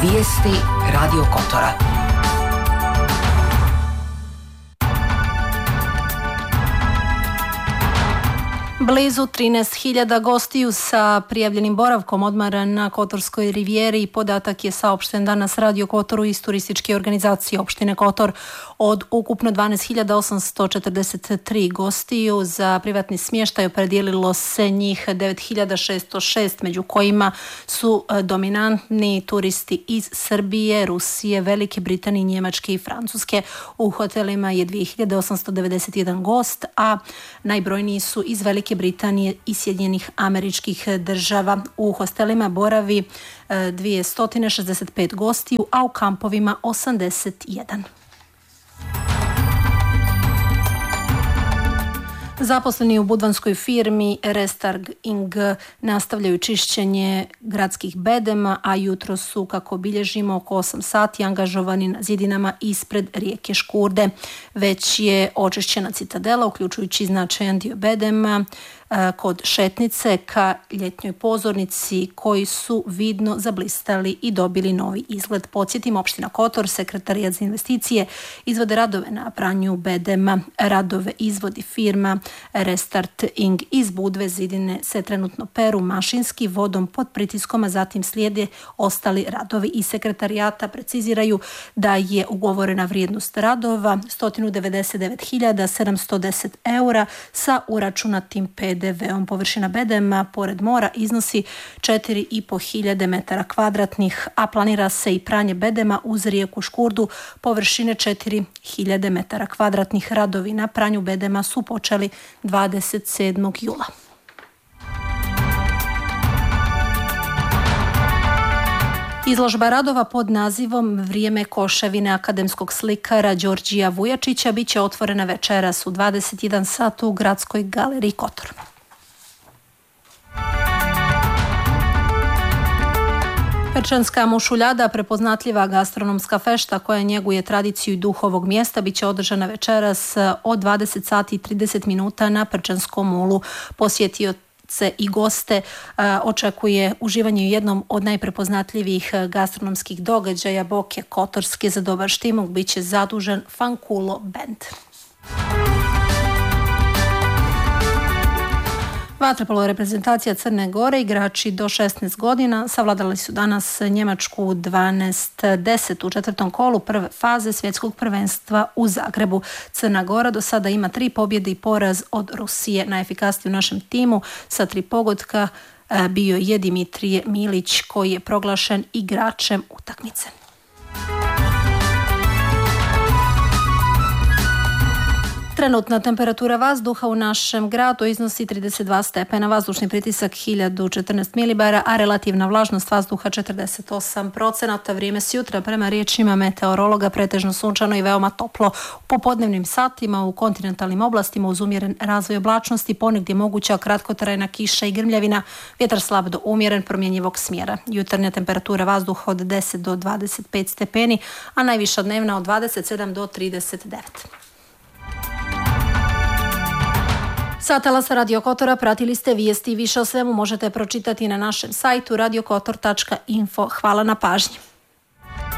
Vijesti Radio Kotora. Blizu 13.000 gostiju sa prijavljenim boravkom odmara na Kotorskoj rivijeri. Podatak je saopšten danas Radio Kotoru iz turističke organizacije opštine Kotor. Od ukupno 12.843 gostiju za privatni smještaj opredijelilo se njih 9.606, među kojima su dominantni turisti iz Srbije, Rusije, Velike Britanije, Njemačke i Francuske. U hotelima je 2.891 gost, a najbrojniji su iz Velike Britanije i Sjedinjenih Američkih Država. U hostelima boravi 265 gostiju, a u kampovima 81. Zaposleni u budvanskoj firmi Restarg Ing nastavljaju čišćenje gradskih bedema, a jutro su, kako bilježimo, oko 8 sati angažovani na zidinama ispred rijeke Škurde. Već je očišćena citadela, uključujući značajan dio bedema kod šetnice ka ljetnjoj pozornici, koji su vidno zablistali i dobili novi izgled. Podsjetim, opština Kotor, sekretarijat za investicije, izvode radove na pranju bedema. Radove izvodi firma Restart Ing iz Budve. Zidine se trenutno peru mašinski vodom pod pritiskom, a zatim slijede ostali radovi. Iz sekretarijata preciziraju da je ugovorena vrijednost radova 199.710 eura sa uračunatim PDV-om. Površina bedema pored mora iznosi 4.500 metara kvadratnih, a planira se i pranje bedema uz rijeku Škurdu površine 4.000 metara kvadratnih. Radovi na pranju bedema su počeli 27. jula. Izložba radova pod nazivom Vrijeme koševine akademskog slikara Đorđija Vujačića bit će otvorena večeras u 21 sat u Gradskoj galeriji Kotor. Pečanska mušuljada, prepoznatljiva gastronomska fešta koja njeguje tradiciju i duh ovog mjesta, bit će održana večeras od 20 sati i 30 minuta na Pečanskom molu. Posjetioce i goste očekuje uživanje u jednom od najprepoznatljivih gastronomskih događaja Boke Kotorske. Za dobar štimuk bit će zadužen Fankulo Band. Vaterpolo reprezentacija Crne Gore, igrači do 16 godina, savladali su danas Njemačku 12-10 u četvrtom kolu prve faze svjetskog prvenstva u Zagrebu. Crna Gora do sada ima 3 pobjede i poraz od Rusije. Najefikasniji u našem timu sa 3 pogotka bio je Dimitrije Milić, koji je proglašen igračem utakmice. Trenutna temperatura vazduha u našem gradu iznosi 32 stepena, vazdušni pritisak 1014 milibara, a relativna vlažnost vazduha 48%. Vrijeme s jutra prema riječima meteorologa pretežno sunčano i veoma toplo. U popodnevnim satima u kontinentalnim oblastima uz umjeren razvoj oblačnosti, ponegdje moguća kratkotrajna kiša i grmljavina, vjetar slab do umjeren promjenjivog smjera. Jutarnja temperatura vazduha od 10 do 25 stepeni, a najviša dnevna od 27 do 39. Sa talasa Radio Kotora pratili ste vijesti i više o svemu možete pročitati na našem sajtu radiokotor.info. Hvala na pažnji.